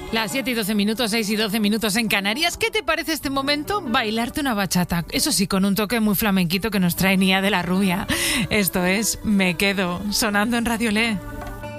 Las 7 y 12 minutos, 6 y 12 minutos en Canarias. ¿Qué te parece este momento? Bailarte una bachata. Eso sí, con un toque muy flamenquito que nos trae Nia de la Rubia. Esto es Me Quedo, sonando en Radio Le.